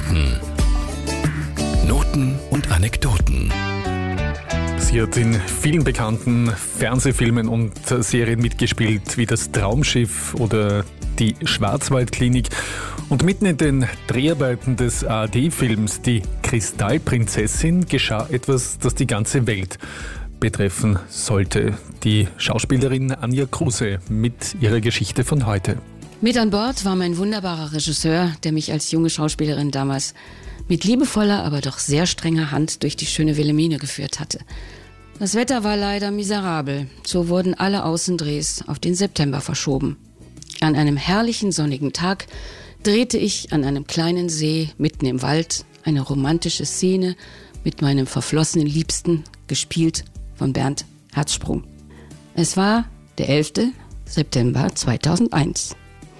Noten und Anekdoten. Sie hat in vielen bekannten Fernsehfilmen und Serien mitgespielt, wie das Traumschiff oder die Schwarzwaldklinik. Und mitten in den Dreharbeiten des ARD-Films Die Kristallprinzessin geschah etwas, das die ganze Welt betreffen sollte. Die Schauspielerin Anja Kruse mit ihrer Geschichte von heute. Mit an Bord war mein wunderbarer Regisseur, der mich als junge Schauspielerin damals mit liebevoller, aber doch sehr strenger Hand durch die schöne Wilhelmine geführt hatte. Das Wetter war leider miserabel, so wurden alle Außendrehs auf den September verschoben. An einem herrlichen sonnigen Tag drehte ich an einem kleinen See mitten im Wald eine romantische Szene mit meinem verflossenen Liebsten, gespielt von Bernd Herzsprung. Es war der 11. September 2001.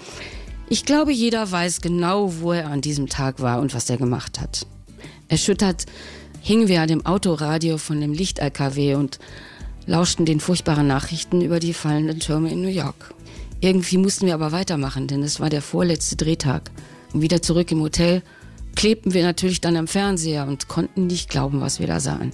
Ich glaube, jeder weiß genau, wo er an diesem Tag war und was er gemacht hat. Erschüttert hingen wir an dem Autoradio von dem Licht-LKW und lauschten den furchtbaren Nachrichten über die fallenden Türme in New York. Irgendwie mussten wir aber weitermachen, denn es war der vorletzte Drehtag. Und wieder zurück im Hotel klebten wir natürlich dann am Fernseher und konnten nicht glauben, was wir da sahen.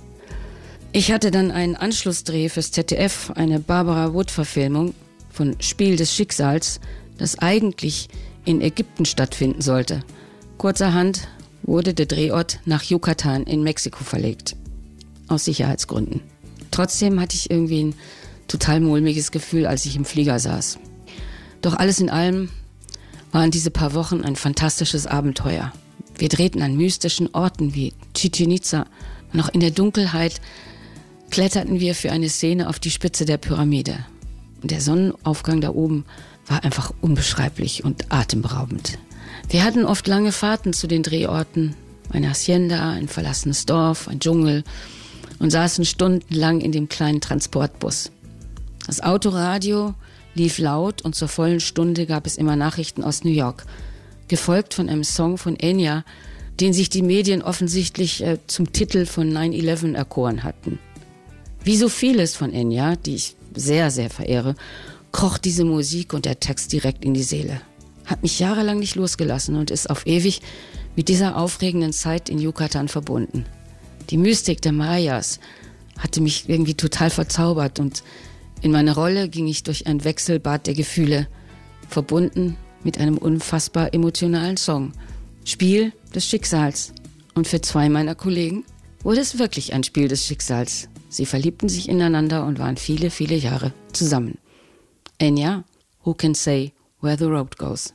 Ich hatte dann einen Anschlussdreh fürs ZDF, eine Barbara Wood-Verfilmung von Spiel des Schicksals, das eigentlich in Ägypten stattfinden sollte. Kurzerhand wurde der Drehort nach Yucatan in Mexiko verlegt. Aus Sicherheitsgründen. Trotzdem hatte ich irgendwie ein total mulmiges Gefühl, als ich im Flieger saß. Doch alles in allem waren diese paar Wochen ein fantastisches Abenteuer. Wir drehten an mystischen Orten wie Chichén Itzá. Noch in der Dunkelheit kletterten wir für eine Szene auf die Spitze der Pyramide. Und der Sonnenaufgang da oben war einfach unbeschreiblich und atemberaubend. Wir hatten oft lange Fahrten zu den Drehorten, eine Hacienda, ein verlassenes Dorf, ein Dschungel und saßen stundenlang in dem kleinen Transportbus. Das Autoradio lief laut und zur vollen Stunde gab es immer Nachrichten aus New York, gefolgt von einem Song von Enya, den sich die Medien offensichtlich zum Titel von 9/11 erkoren hatten. Wie so vieles von Enya, die ich sehr, sehr verehre, kroch diese Musik und der Text direkt in die Seele. Hat mich jahrelang nicht losgelassen und ist auf ewig mit dieser aufregenden Zeit in Yucatan verbunden. Die Mystik der Mayas hatte mich irgendwie total verzaubert und in meiner Rolle ging ich durch ein Wechselbad der Gefühle, verbunden mit einem unfassbar emotionalen Song. Spiel des Schicksals. Und für zwei meiner Kollegen wurde es wirklich ein Spiel des Schicksals. Sie verliebten sich ineinander und waren viele, viele Jahre zusammen. Enya, Who Can Say Where the Road Goes?